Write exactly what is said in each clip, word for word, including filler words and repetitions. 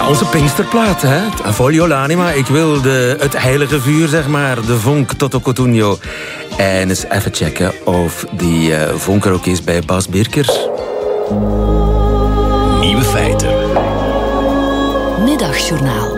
Ja, onze Pinksterplaat, hè? Voglio l'anima. Ik wil de, het heilige vuur, zeg maar. De vonk Toto Cotugno. En eens even checken of die uh, vonk er ook is bij Bas Birker. Nieuwe feiten. Middagjournaal.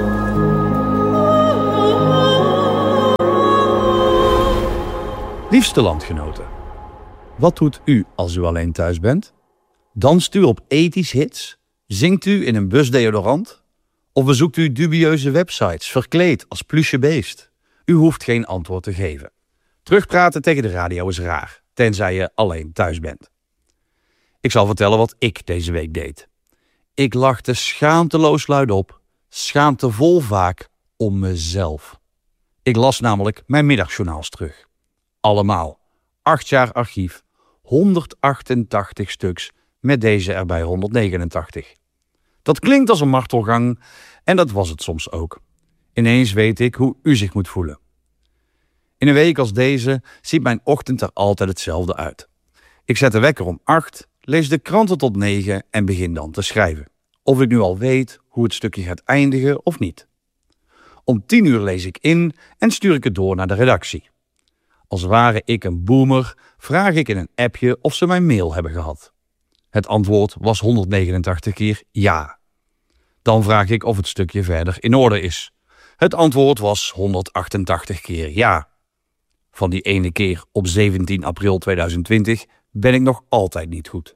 Liefste landgenoten, wat doet u als u alleen thuis bent? Danst u op ethisch hits? Zingt u in een busdeodorant? Of bezoekt u dubieuze websites verkleed als pluche beest? U hoeft geen antwoord te geven. Terugpraten tegen de radio is raar, tenzij je alleen thuis bent. Ik zal vertellen wat ik deze week deed. Ik lachte schaamteloos luidop, schaamtevol vaak, om mezelf. Ik las namelijk mijn middagjournaals terug. Allemaal. Acht jaar archief, honderdachtentachtig stuks, met deze erbij honderdnegenentachtig. Dat klinkt als een martelgang en dat was het soms ook. Ineens weet ik hoe u zich moet voelen. In een week als deze ziet mijn ochtend er altijd hetzelfde uit. Ik zet de wekker om acht, lees de kranten tot negen en begin dan te schrijven. Of ik nu al weet hoe het stukje gaat eindigen of niet. Om tien uur lees ik in en stuur ik het door naar de redactie. Als ware ik een boomer, vraag ik in een appje of ze mijn mail hebben gehad. Het antwoord was honderdnegenentachtig keer ja. Dan vraag ik of het stukje verder in orde is. Het antwoord was honderdachtentachtig keer ja. Van die ene keer op zeventien april tweeduizend twintig ben ik nog altijd niet goed.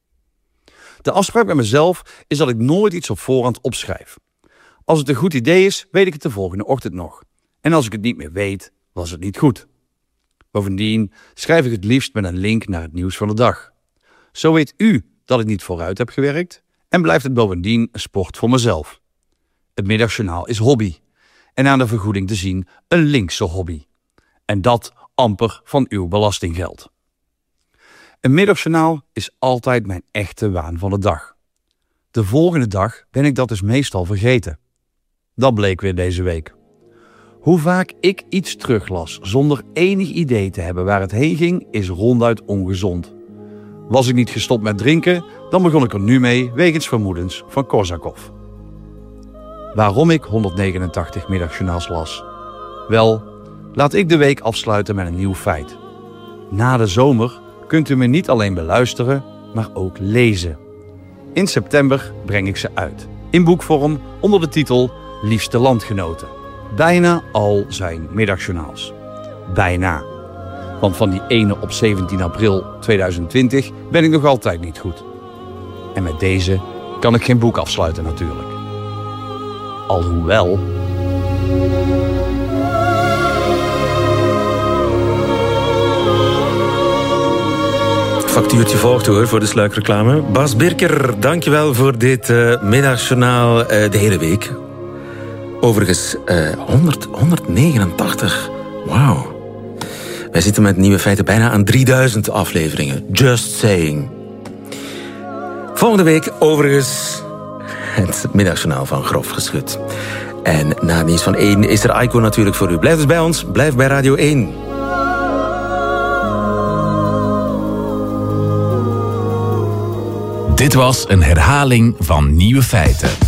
De afspraak met mezelf is dat ik nooit iets op voorhand opschrijf. Als het een goed idee is, weet ik het de volgende ochtend nog. En als ik het niet meer weet, was het niet goed. Bovendien schrijf ik het liefst met een link naar het nieuws van de dag. Zo weet u dat ik niet vooruit heb gewerkt en blijft het bovendien een sport voor mezelf. Het middagjournaal is hobby en aan de vergoeding te zien een linkse hobby. En dat amper van uw belastinggeld. Een middagjournaal is altijd mijn echte waan van de dag. De volgende dag ben ik dat dus meestal vergeten. Dat bleek weer deze week. Hoe vaak ik iets teruglas zonder enig idee te hebben waar het heen ging, is ronduit ongezond. Was ik niet gestopt met drinken, dan begon ik er nu mee wegens vermoedens van Korsakoff. Waarom ik honderdnegenentachtig middagjournaals las? Wel, laat ik de week afsluiten met een nieuw feit. Na de zomer kunt u me niet alleen beluisteren, maar ook lezen. In september breng ik ze uit. In boekvorm onder de titel Liefste landgenoten. Bijna al zijn middagjournaals. Bijna. Want van die ene op zeventien april tweeduizend twintig ben ik nog altijd niet goed. En met deze kan ik geen boek afsluiten natuurlijk. Alhoewel... Factuurtje volgt hoor, voor de sluikreclame. Bas Birker, dankjewel voor dit uh, middagjournaal uh, de hele week. Overigens, uh, honderd, honderdnegenentachtig. Wauw. Wij zitten met nieuwe feiten bijna aan drieduizend afleveringen. Just saying. Volgende week overigens het middagjournaal van Grof Geschut. En na het nieuws van één is er Aiko natuurlijk voor u. Blijf dus bij ons, blijf bij Radio één. Dit was een herhaling van Nieuwe Feiten.